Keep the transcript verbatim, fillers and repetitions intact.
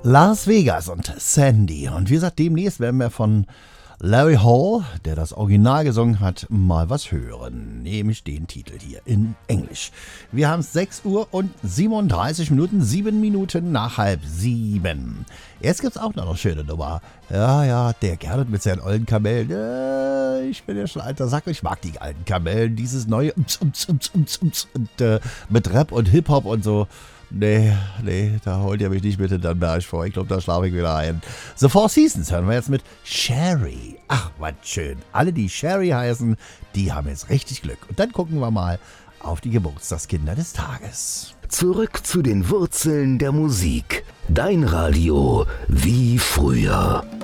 Las Vegas und Sandy. Und wie gesagt, demnächst werden wir von Larry Hall, der das Original gesungen hat, mal was hören. Nämlich den Titel hier in Englisch. Wir haben es sechs Uhr und siebenunddreißig Minuten, sieben Minuten nach halb sieben. Jetzt gibt es auch noch eine schöne Nummer. Ja, ja, der Gernot mit seinen alten Kamellen. Äh, ich bin ja schon alter Sack, ich mag die alten Kamellen. Dieses neue und äh, mit Rap und Hip-Hop und so. Nee, nee, da holt ihr mich nicht mit in den Berg vor. Ich glaube, da schlafe ich wieder ein. The Four Seasons hören wir jetzt mit Sherry. Ach, was schön. Alle, die Sherry heißen, die haben jetzt richtig Glück. Und dann gucken wir mal auf die Geburtstagskinder des Tages. Zurück zu den Wurzeln der Musik. Dein Radio wie früher.